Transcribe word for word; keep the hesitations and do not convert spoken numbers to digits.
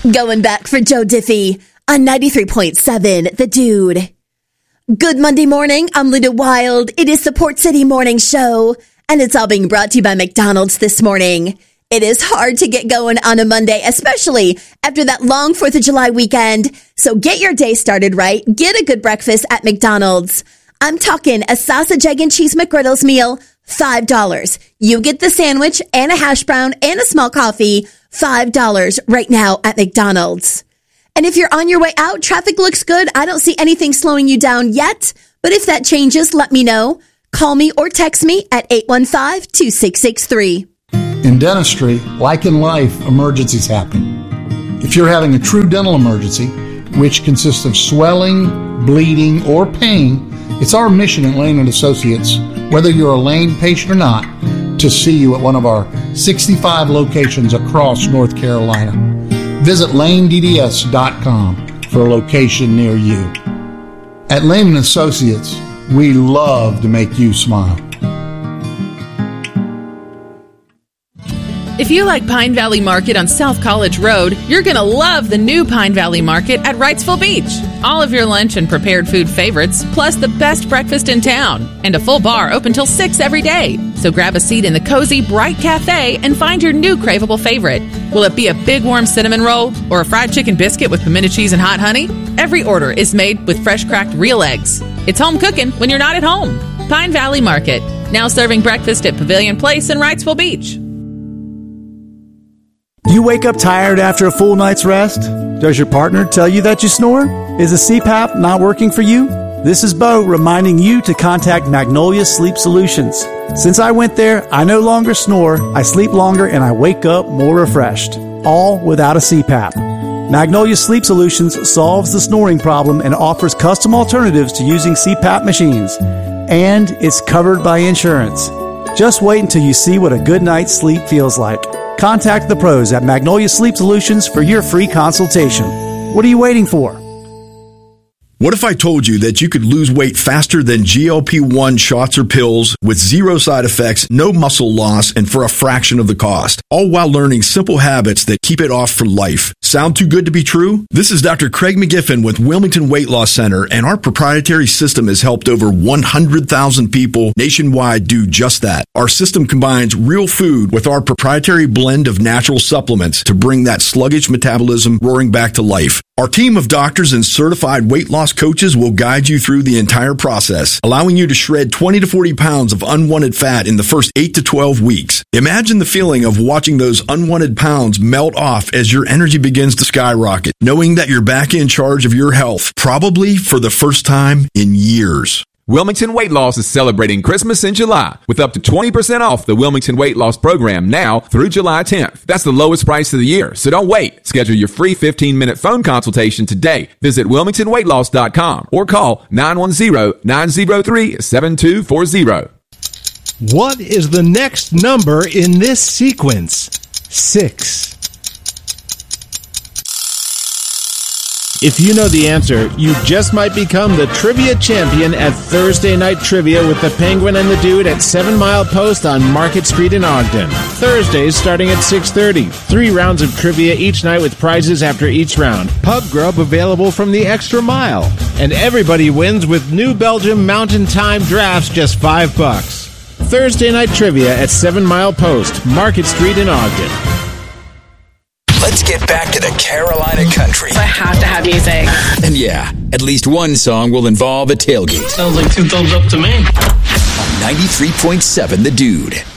Going back for Joe Diffie on ninety-three point seven, The Dude. Good Monday morning. I'm Linda Wild. It is the Port City Morning Show, and it's all being brought to you by McDonald's this morning. It is hard to get going on a Monday, especially after that long fourth of July weekend. So get your day started right. Get a good breakfast at McDonald's. I'm talking a sausage, egg, and cheese McGriddles meal, five dollars. You get the sandwich and a hash brown and a small coffee, five dollars right now at McDonald's. And if you're on your way out, traffic looks good. I don't see anything slowing you down yet. But if that changes, let me know. Call me or text me at eight one five, two six six three. In dentistry, like in life, emergencies happen. If you're having a true dental emergency, which consists of swelling, bleeding, or pain, it's our mission at Lane and Associates, whether you're a Lane patient or not, to see you at one of our sixty-five locations across North Carolina. Visit lane d d s dot com for a location near you. At Lane and Associates, we love to make you smile. If you like Pine Valley Market on South College Road, you're going to love the new Pine Valley Market at Wrightsville Beach. All of your lunch and prepared food favorites, plus the best breakfast in town. And a full bar open till six every day. So grab a seat in the cozy, bright cafe and find your new craveable favorite. Will it be a big, warm cinnamon roll or a fried chicken biscuit with pimento cheese and hot honey? Every order is made with fresh cracked real eggs. It's home cooking when you're not at home. Pine Valley Market, now serving breakfast at Pavilion Place in Wrightsville Beach. Do you wake up tired after a full night's rest? Does your partner tell you that you snore? Is a C PAP not working for you? This is Bo reminding you to contact Magnolia Sleep Solutions. Since I went there, I no longer snore, I sleep longer, and I wake up more refreshed. All without a C PAP. Magnolia Sleep Solutions solves the snoring problem and offers custom alternatives to using C PAP machines. And it's covered by insurance. Just wait until you see what a good night's sleep feels like. Contact the pros at Magnolia Sleep Solutions for your free consultation. What are you waiting for? What if I told you that you could lose weight faster than G L P one shots or pills with zero side effects, no muscle loss, and for a fraction of the cost, all while learning simple habits that keep it off for life? Sound too good to be true? This is Doctor Craig McGiffin with Wilmington Weight Loss Center, and our proprietary system has helped over one hundred thousand people nationwide do just that. Our system combines real food with our proprietary blend of natural supplements to bring that sluggish metabolism roaring back to life. Our team of doctors and certified weight loss coaches will guide you through the entire process, allowing you to shred twenty to forty pounds of unwanted fat in the first eight to twelve weeks. Imagine the feeling of watching those unwanted pounds melt off as your energy begins to skyrocket, knowing that you're back in charge of your health, probably for the first time in years. Wilmington Weight Loss is celebrating Christmas in July with up to twenty percent off the Wilmington Weight Loss program now through July tenth. That's the lowest price of the year, so don't wait. Schedule your free fifteen-minute phone consultation today. Visit wilmington weight loss dot com or call nine one zero, nine zero three, seven two four zero. What is the next number in this sequence? Six. If you know the answer, you just might become the trivia champion at Thursday Night Trivia with the Penguin and the Dude at Seven Mile Post on Market Street in Ogden. Thursdays starting at six thirty. Three rounds of trivia each night with prizes after each round. Pub grub available from the Extra Mile. And everybody wins with New Belgium Mountain Time drafts, just five bucks. Thursday Night Trivia at Seven Mile Post, Market Street in Ogden. Let's get back to the Carolina country. I have to have music. And yeah, at least one song will involve a tailgate. Sounds like two thumbs up to me. On ninety-three point seven, The Dude.